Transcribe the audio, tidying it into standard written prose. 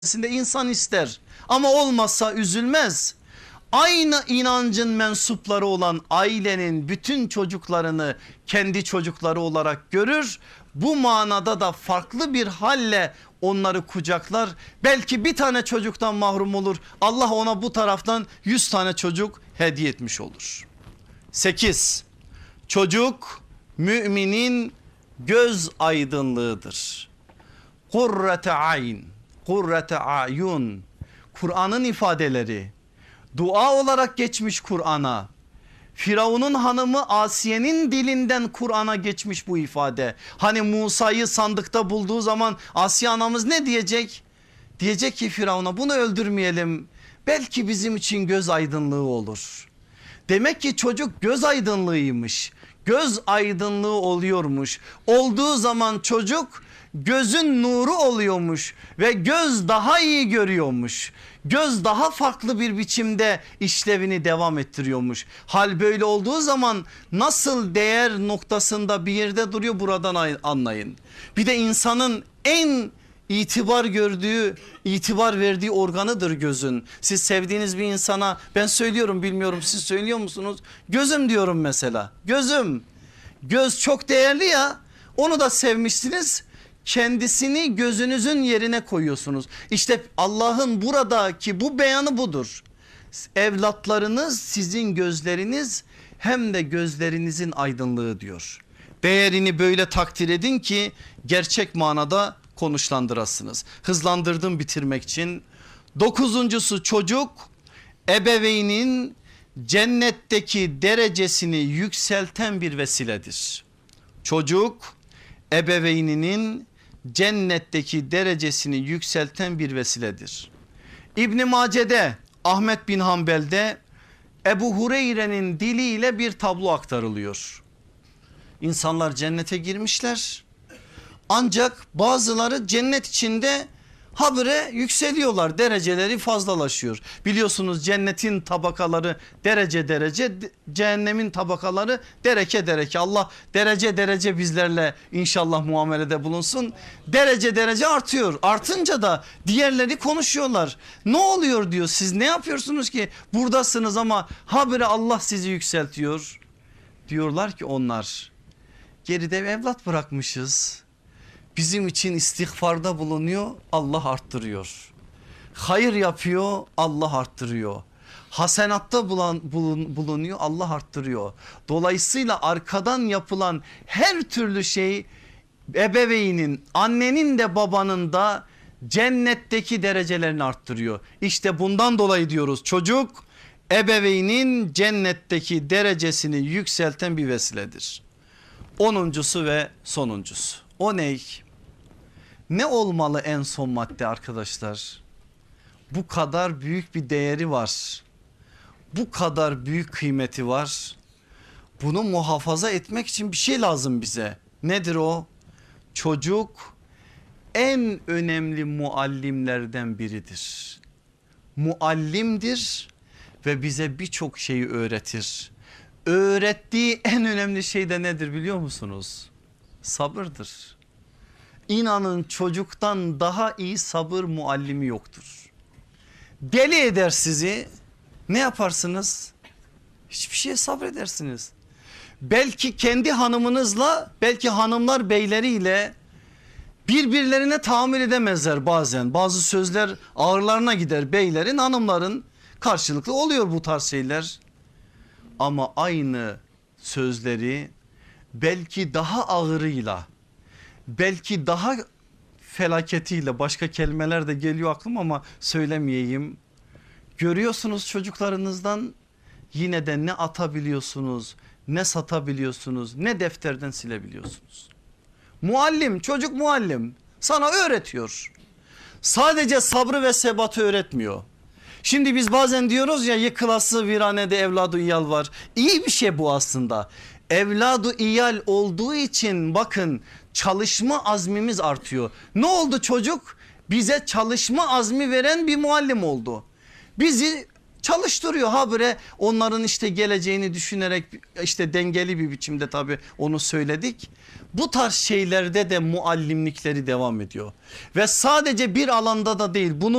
insan ister ama olmazsa üzülmez. Aynı inancın mensupları olan ailenin bütün çocuklarını kendi çocukları olarak görür. Bu manada da farklı bir halle onları kucaklar. Belki bir tane çocuktan mahrum olur. Allah ona bu taraftan 100 tane çocuk hediye etmiş olur. 8. Çocuk müminin göz aydınlığıdır. Kurrete ayn, kurrete ayun. Kur'an'ın ifadeleri dua olarak geçmiş Kur'an'a. Firavun'un hanımı Asiye'nin dilinden Kur'an'a geçmiş bu ifade. Hani Musa'yı sandıkta bulduğu zaman Asiye anamız ne diyecek? Diyecek ki Firavun'a bunu öldürmeyelim. Belki bizim için göz aydınlığı olur. Demek ki çocuk göz aydınlığıymış. Göz aydınlığı oluyormuş. Olduğu zaman çocuk gözün nuru oluyormuş ve göz daha iyi görüyormuş. Göz daha farklı bir biçimde işlevini devam ettiriyormuş. Hal böyle olduğu zaman nasıl değer noktasında bir yerde duruyor buradan anlayın. Bir de insanın en itibar gördüğü, itibar verdiği organıdır gözün. Siz sevdiğiniz bir insana ben söylüyorum, bilmiyorum siz söylüyor musunuz? Gözüm diyorum mesela. Gözüm. Göz çok değerli ya. Onu da sevmişsiniz. Kendisini gözünüzün yerine koyuyorsunuz. İşte Allah'ın buradaki bu beyanı budur. Evlatlarınız sizin gözleriniz hem de gözlerinizin aydınlığı diyor. Değerini böyle takdir edin ki gerçek manada konuşlandırasınız. Hızlandırdım bitirmek için. 9.'su çocuk ebeveynin cennetteki derecesini yükselten bir vesiledir. Çocuk ebeveyninin cennetteki derecesini yükselten bir vesiledir. İbn Mace'de, Ahmet bin Hanbel'de Ebu Hureyre'nin diliyle bir tablo aktarılıyor. İnsanlar cennete girmişler. Ancak bazıları cennet içinde habire yükseliyorlar, dereceleri fazlalaşıyor. Biliyorsunuz cennetin tabakaları derece derece, cehennemin tabakaları dereke dereke. Allah derece derece bizlerle inşallah muamelede bulunsun. Derece derece artıyor. Artınca da diğerleri konuşuyorlar. Ne oluyor diyor, siz ne yapıyorsunuz ki buradasınız ama habire Allah sizi yükseltiyor. Diyorlar ki onlar, geride evlat bırakmışız. Bizim için istiğfarda bulunuyor, Allah arttırıyor. Hayır yapıyor, Allah arttırıyor. Hasenatta bulunuyor, Allah arttırıyor. Dolayısıyla arkadan yapılan her türlü şey ebeveynin, annenin de babanın da cennetteki derecelerini arttırıyor. İşte bundan dolayı diyoruz çocuk ebeveynin cennetteki derecesini yükselten bir vesiledir. 10.'su ve sonuncusu. O ney? Ne olmalı en son madde arkadaşlar? Bu kadar büyük bir değeri var. Bu kadar büyük kıymeti var. Bunu muhafaza etmek için bir şey lazım bize. Nedir o? Çocuk en önemli muallimlerden biridir. Muallimdir ve bize birçok şeyi öğretir. Öğrettiği en önemli şey de nedir biliyor musunuz? Sabırdır. İnanın çocuktan daha iyi sabır muallimi yoktur. Deli eder sizi, ne yaparsınız? Hiçbir şeye sabredersiniz. Belki kendi hanımınızla, belki hanımlar beyleriyle birbirlerine tahammül edemezler bazen. Bazı sözler ağırlarına gider beylerin, hanımların, karşılıklı oluyor bu tarz şeyler. Ama aynı sözleri belki daha ağırıyla, belki daha felaketiyle, başka kelimeler de geliyor aklıma ama söylemeyeyim. Görüyorsunuz çocuklarınızdan, yine de ne atabiliyorsunuz, ne satabiliyorsunuz, ne defterden silebiliyorsunuz. Muallim, çocuk muallim sana öğretiyor. Sadece sabrı ve sebatı öğretmiyor. Şimdi biz bazen diyoruz ya, yıkılası viranede evladı iyal var. İyi bir şey bu aslında. Evladı iyal olduğu için bakın çalışma azmimiz artıyor. Ne oldu çocuk? Bize çalışma azmi veren bir muallim oldu. Bizi çalıştırıyor habire, onların işte geleceğini düşünerek, işte dengeli bir biçimde, tabii onu söyledik. Bu tarz şeylerde de muallimlikleri devam ediyor ve sadece bir alanda da değil, bunu